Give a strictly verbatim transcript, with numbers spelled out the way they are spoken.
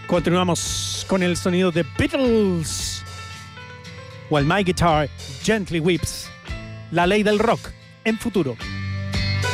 Continuamos con el sonido de Beatles. While My Guitar Gently Weeps. La ley del rock en Futuro.